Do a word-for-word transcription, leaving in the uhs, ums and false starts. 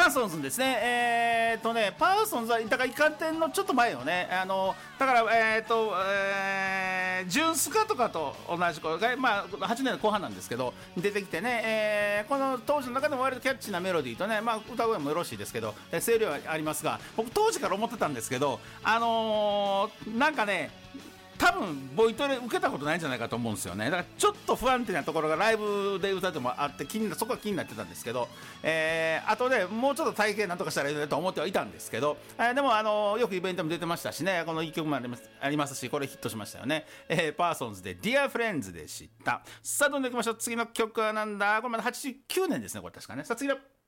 ーソンズですね。えー、っとね、パーソンズは、だから、イカ天のちょっと前よね。あの、だから、えー、っと、えー、ジュンスカとかと同じ子が、まあ、はちねんの後半なんですけど、出てきてね、えー、この当時の中でも割とキャッチーなメロディーとね、まあ、歌声もよろしいですけど、声量はありますが、僕当時から思ってたんですけど、あのー、なんかね、多分ボイトレ受けたことないんじゃないかと思うんですよね。だからちょっと不安定なところがライブで歌ってもあって気にな、そこは気になってたんですけど、えー、あとでもうちょっと体型なんとかしたらいいのと思ってはいたんですけど、えー、でもあのよくイベントも出てましたしね、このいっきょくもあります、ありますし、これヒットしましたよね。えー、パーソンズで Dear Friends でした。さあどんどんいきましょう。次の曲はなんだ、これまだはちじゅうきゅうねんですね、これ確かね。さあ次の